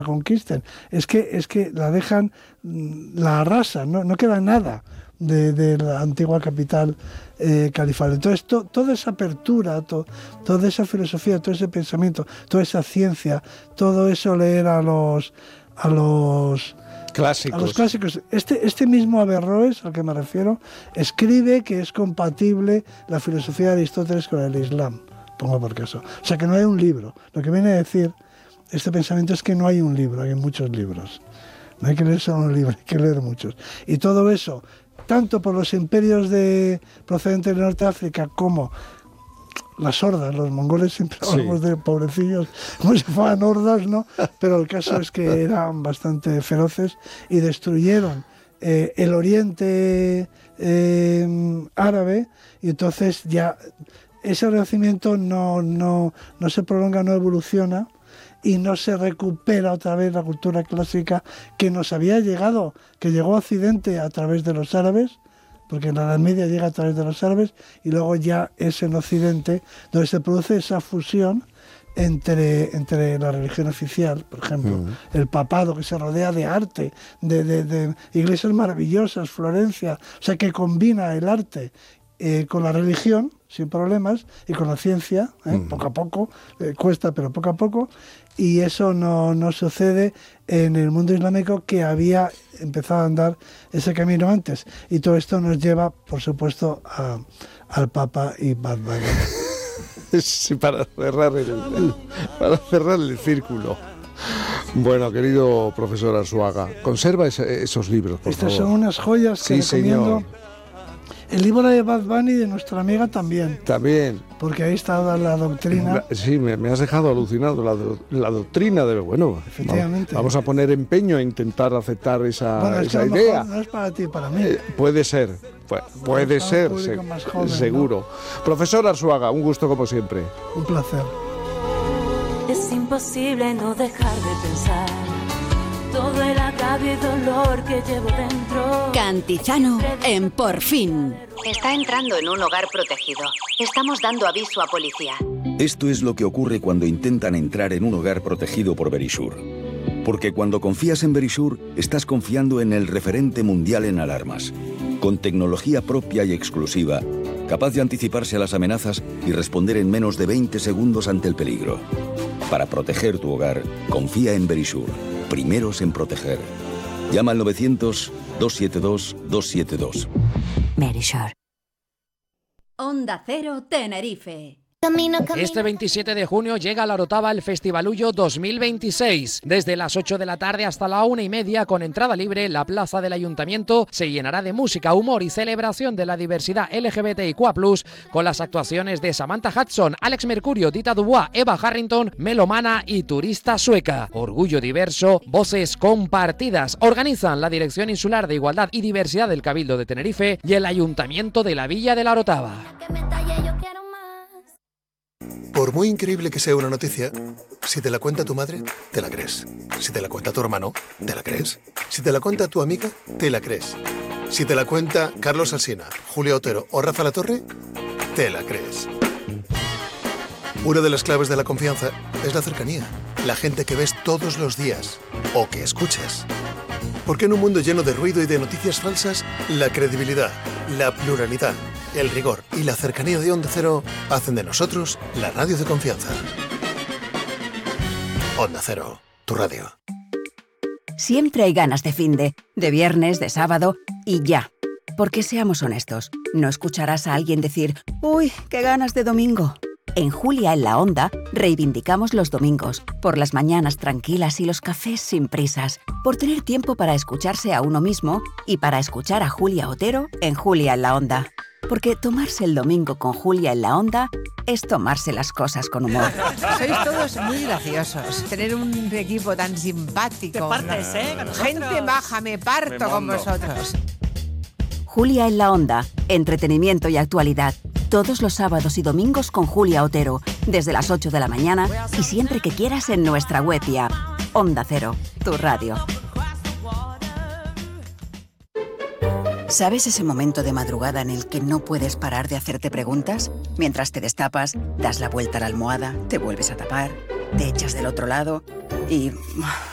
conquisten. Es que la dejan, la arrasan, no queda nada de la antigua capital califal. Entonces, toda esa apertura, toda esa filosofía, todo ese pensamiento, toda esa ciencia, todo eso leer a los clásicos. Este mismo Averroes, al que me refiero, escribe que es compatible la filosofía de Aristóteles con el Islam, pongo por caso. O sea, que no hay un libro. Lo que viene a decir este pensamiento es que no hay un libro, hay muchos libros. No hay que leer solo un libro, hay que leer muchos. Y todo eso, tanto por los imperios procedentes del norte de África como las hordas, los mongoles siempre hablamos de pobrecillos, como si fueran hordas, ¿no? Pero el caso es que eran bastante feroces y destruyeron el oriente árabe, y entonces ya ese renacimiento no se prolonga, no evoluciona, y no se recupera otra vez la cultura clásica que nos había llegado, que llegó a Occidente a través de los árabes, porque en la Edad Media llega a través de los árabes, y luego ya es en Occidente donde se produce esa fusión entre la religión oficial, por ejemplo, el papado, que se rodea de arte, de iglesias maravillosas, Florencia, o sea, que combina el arte con la religión sin problemas, y con la ciencia, poco a poco, cuesta, pero poco a poco, y eso no sucede en el mundo islámico, que había empezado a andar ese camino antes. Y todo esto nos lleva, por supuesto, al Papa y Bad Bunny. Sí, para cerrar el círculo. Bueno, querido profesor Arzuaga, conserva esos libros, por favor. Estas son unas joyas que recomiendo. Señor. El libro de Bad Bunny, de nuestra amiga, también. Porque ahí está la doctrina. Sí, me has dejado alucinado. La doctrina de... Bueno, efectivamente. Vamos a poner empeño a intentar aceptar esa idea. No es para ti, para mí. Puede ser. Puede ser, joven, seguro. ¿No? Profesor Arzuaga, un gusto como siempre. Un placer. Es imposible no dejar de pensar todo el agravio y dolor que llevo dentro. Cantizano en Por Fin. Está entrando en un hogar protegido. Estamos dando aviso a policía. Esto es lo que ocurre cuando intentan entrar en un hogar protegido por Verisure. Porque cuando confías en Verisure, estás confiando en el referente mundial en alarmas. Con tecnología propia y exclusiva, capaz de anticiparse a las amenazas y responder en menos de 20 segundos ante el peligro. Para proteger tu hogar, confía en Verisure. Primeros en proteger. Llama al 900-272-272. Verisure. Onda Cero Tenerife. Este 27 de junio llega a la Orotava el Festivalullo 2026. Desde las 8 de la tarde hasta la 1:30, con entrada libre, la plaza del Ayuntamiento se llenará de música, humor y celebración de la diversidad LGBTIQ+, con las actuaciones de Samantha Hudson, Alex Mercurio, Dita Dubois, Eva Harrington, Melomana y Turista Sueca. Orgullo diverso, voces compartidas. Organizan la Dirección Insular de Igualdad y Diversidad del Cabildo de Tenerife y el Ayuntamiento de la Villa de la Orotava. Por muy increíble que sea una noticia, si te la cuenta tu madre, te la crees. Si te la cuenta tu hermano, te la crees. Si te la cuenta tu amiga, te la crees. Si te la cuenta Carlos Alsina, Julia Otero o Rafa Latorre, te la crees. Una de las claves de la confianza es la cercanía. La gente que ves todos los días o que escuchas. Porque en un mundo lleno de ruido y de noticias falsas, la credibilidad, la pluralidad, el rigor y la cercanía de Onda Cero hacen de nosotros la radio de confianza. Onda Cero, tu radio. Siempre hay ganas de finde, de viernes, de sábado y ya. Porque seamos honestos, no escucharás a alguien decir «Uy, qué ganas de domingo». En Julia en la Onda reivindicamos los domingos, por las mañanas tranquilas y los cafés sin prisas, por tener tiempo para escucharse a uno mismo y para escuchar a Julia Otero en Julia en la Onda. Porque tomarse el domingo con Julia en la Onda es tomarse las cosas con humor. Sois todos muy graciosos. Tener un equipo tan simpático. Te partes, Gente maja, me parto con vosotros. Julia en la Onda, entretenimiento y actualidad. Todos los sábados y domingos con Julia Otero, desde las 8 de la mañana y siempre que quieras en nuestra web y app. Onda Cero, tu radio. ¿Sabes ese momento de madrugada en el que no puedes parar de hacerte preguntas? Mientras te destapas, das la vuelta a la almohada, te vuelves a tapar, te echas del otro lado y